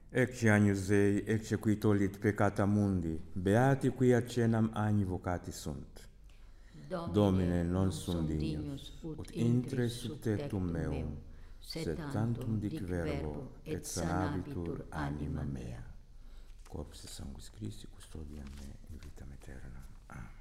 Ecce agnus Dei, ecce qui tollit peccata mundi, beati qui accenam agni vocati sunt. Domine non sum dignus, ut intres sub tectum meum, sed tantum dic verbo, et sanabitur anima mea. Corpus et sanguis Christi custodiam me in vitam aeternam. Amen.